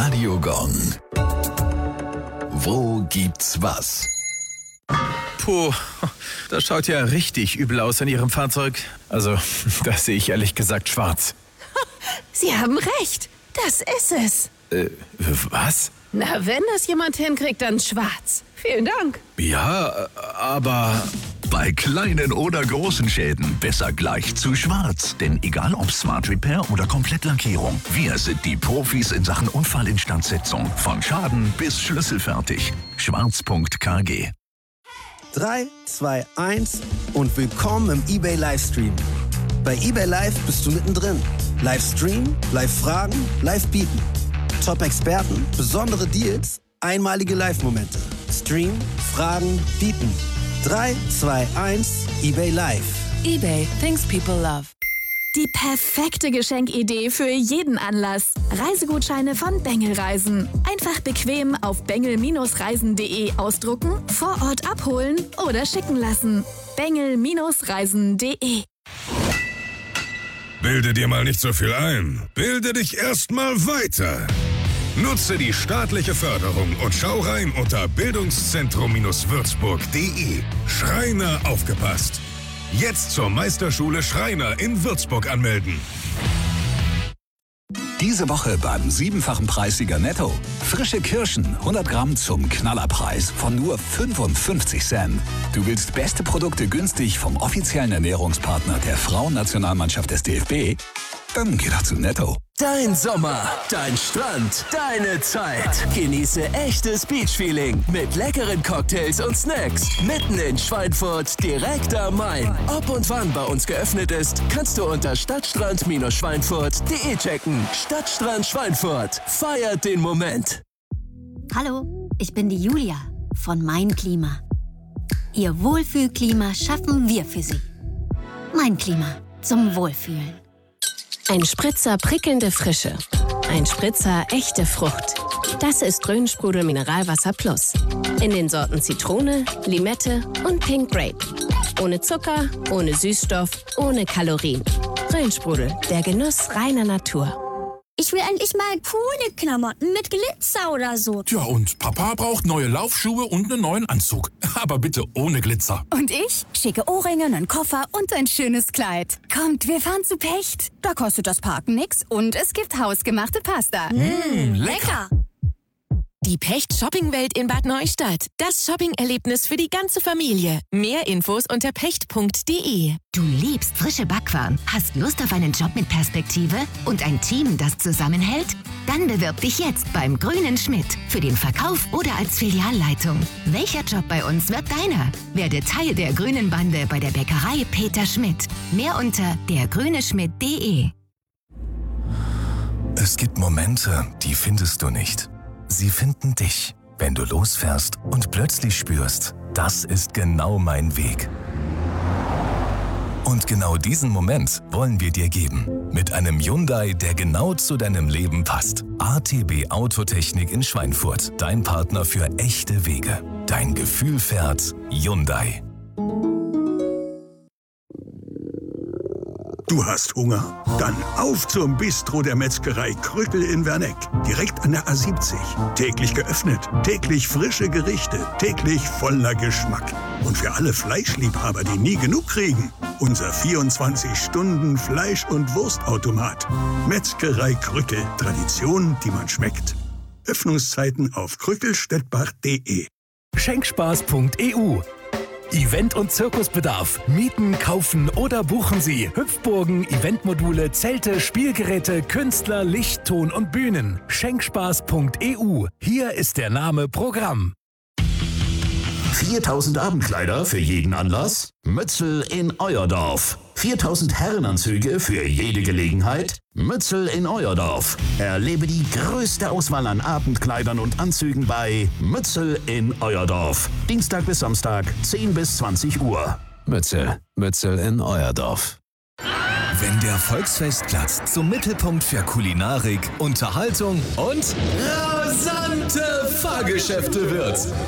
Radio Gong. Wo gibt's was? Puh, das schaut ja richtig übel aus in Ihrem Fahrzeug. Also, da sehe ich ehrlich gesagt schwarz. Sie haben recht. Das ist es. Was? Na, wenn das jemand hinkriegt, dann schwarz. Vielen Dank. Ja, aber... Bei kleinen oder großen Schäden besser gleich zu schwarz. Denn egal ob Smart Repair oder Komplettlackierung, wir sind die Profis in Sachen Unfallinstandsetzung. Von Schaden bis schlüsselfertig. Schwarz.kg. 3, 2, 1 und willkommen im eBay Livestream. Bei eBay Live bist du mittendrin. Livestream, Live-Fragen, Live-Bieten. Top-Experten, besondere Deals, einmalige Live-Momente. Stream, Fragen, Bieten. 3, 2, 1, eBay Live. eBay, things people love. Die perfekte Geschenkidee für jeden Anlass. Reisegutscheine von Bengel Reisen. Einfach bequem auf bengel-reisen.de ausdrucken, vor Ort abholen oder schicken lassen. bengel-reisen.de. Bilde dir mal nicht so viel ein. Bilde dich erst mal weiter. Nutze die staatliche Förderung und schau rein unter bildungszentrum-würzburg.de. Schreiner aufgepasst. Jetzt zur Meisterschule Schreiner in Würzburg anmelden. Diese Woche beim 7-fachen Preissieger Netto. Frische Kirschen, 100 Gramm zum Knallerpreis von nur 55 Cent. Du willst beste Produkte günstig vom offiziellen Ernährungspartner der Frauennationalmannschaft des DFB? Dann geh doch zu Netto. Dein Sommer, dein Strand, deine Zeit. Genieße echtes Beach-Feeling mit leckeren Cocktails und Snacks. Mitten in Schweinfurt, direkt am Main. Ob und wann bei uns geöffnet ist, kannst du unter stadtstrand-schweinfurt.de checken. Stadtstrand Schweinfurt. Feiert den Moment. Hallo, ich bin die Julia von Mein Klima. Ihr Wohlfühlklima schaffen wir für Sie. Mein Klima zum Wohlfühlen. Ein Spritzer prickelnde Frische. Ein Spritzer echte Frucht. Das ist Grünsprudel Mineralwasser Plus. In den Sorten Zitrone, Limette und Pink Grape. Ohne Zucker, ohne Süßstoff, ohne Kalorien. Grünsprudel, der Genuss reiner Natur. Ich will endlich mal coole Klamotten mit Glitzer oder so. Tja, und Papa braucht neue Laufschuhe und einen neuen Anzug. Aber bitte ohne Glitzer. Und ich? Schicke Ohrringe, einen Koffer und ein schönes Kleid. Kommt, wir fahren zu Pecht. Da kostet das Parken nix und es gibt hausgemachte Pasta. Lecker! Die Pecht-Shopping-Welt in Bad Neustadt. Das Shopping-Erlebnis für die ganze Familie. Mehr Infos unter pecht.de. Du liebst frische Backwaren, hast Lust auf einen Job mit Perspektive und ein Team, das zusammenhält? Dann bewirb dich jetzt beim Grünen Schmidt für den Verkauf oder als Filialleitung. Welcher Job bei uns wird deiner? Werde Teil der grünen Bande bei der Bäckerei Peter Schmidt. Mehr unter dergrüneschmidt.de. Es gibt Momente, die findest du nicht. Sie finden dich, wenn du losfährst und plötzlich spürst, das ist genau mein Weg. Und genau diesen Moment wollen wir dir geben. Mit einem Hyundai, der genau zu deinem Leben passt. ATB Autotechnik in Schweinfurt. Dein Partner für echte Wege. Dein Gefühl fährt Hyundai. Du hast Hunger? Dann auf zum Bistro der Metzgerei Krückel in Werneck. Direkt an der A70. Täglich geöffnet, täglich frische Gerichte, täglich voller Geschmack. Und für alle Fleischliebhaber, die nie genug kriegen, unser 24-Stunden-Fleisch- und Wurstautomat. Metzgerei Krückel. Tradition, die man schmeckt. Öffnungszeiten auf krückelstettbach.de. Schenkspaß.eu. Event- und Zirkusbedarf. Mieten, kaufen oder buchen Sie. Hüpfburgen, Eventmodule, Zelte, Spielgeräte, Künstler, Licht, Ton und Bühnen. Schenkspaß.eu. Hier ist der Name Programm. 4000 Abendkleider für jeden Anlass? Mützel in euer Dorf. 4000 Herrenanzüge für jede Gelegenheit? Mützel in euer Dorf. Erlebe die größte Auswahl an Abendkleidern und Anzügen bei Mützel in euer Dorf. Dienstag bis Samstag, 10 bis 20 Uhr. Mützel in euer Dorf. Wenn der Volksfestplatz zum Mittelpunkt für Kulinarik, Unterhaltung und rasante Fahrgeschäfte wird.